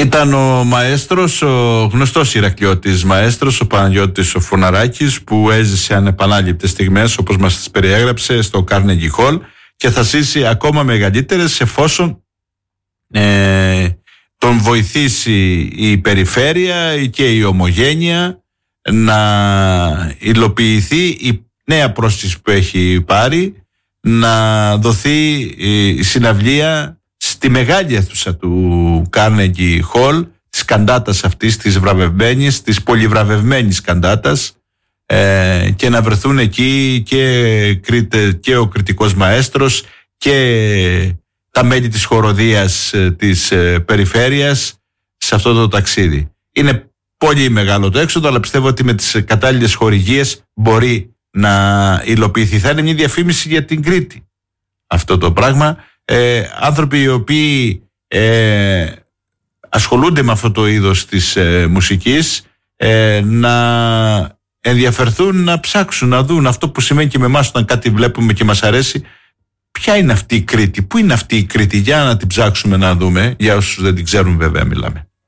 Ήταν ο μαέστρος, ο γνωστός Ηρακλειώτης μαέστρος, ο Παναγιώτης ο Φωναράκης, που έζησε ανεπανάληπτες στιγμές όπως μας τις περιέγραψε στο Carnegie Hall και θα ζήσει ακόμα μεγαλύτερες εφόσον τον βοηθήσει η περιφέρεια και η ομογένεια να υλοποιηθεί η νέα πρόσκληση που έχει πάρει, να δοθεί η συναυλία στη μεγάλη αίθουσα του Carnegie Hall, της καντάτας αυτής, της βραβευμένης, της πολυβραβευμένης καντάτας, και να βρεθούν εκεί και ο κριτικός μαέστρος και τα μέλη της χοροδίας της περιφέρειας σε αυτό το ταξίδι. Είναι πολύ μεγάλο το έξοδο, αλλά πιστεύω ότι με τις κατάλληλες χορηγίες μπορεί να υλοποιηθεί. Θα είναι μια διαφήμιση για την Κρήτη αυτό το πράγμα. Άνθρωποι οι οποίοι ασχολούνται με αυτό το είδος της μουσικής να ενδιαφερθούν, να ψάξουν, να δουν αυτό που σημαίνει και με εμάς όταν κάτι βλέπουμε και μας αρέσει. Ποια είναι αυτή η Κρήτη, πού είναι αυτή η Κρήτη, για να την ψάξουμε να δούμε, για όσους δεν την ξέρουν βέβαια μιλάμε.